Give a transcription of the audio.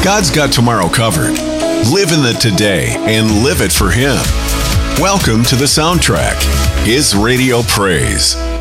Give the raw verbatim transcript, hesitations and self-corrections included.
God's got tomorrow covered. Live in the today and live it for Him. Welcome to the Soundtrack, His Radio Praise.